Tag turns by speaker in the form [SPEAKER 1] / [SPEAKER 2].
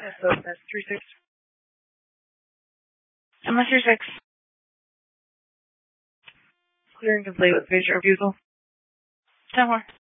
[SPEAKER 1] So that's 3-6. Emma 3-6. Clear and complete with phaser refusal. 10 more.